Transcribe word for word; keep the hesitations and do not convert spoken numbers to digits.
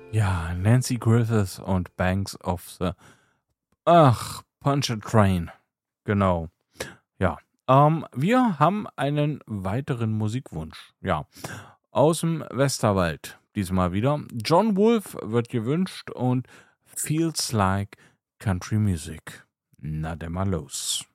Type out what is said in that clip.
Ja, Nancy Griffith und Banks of the ach, Punch a Train. Genau. Ja. Ähm, wir haben einen weiteren Musikwunsch. Ja. Aus dem Westerwald. Diesmal wieder. John Wolf wird gewünscht und Feels Like Country Music. Na denn mal los.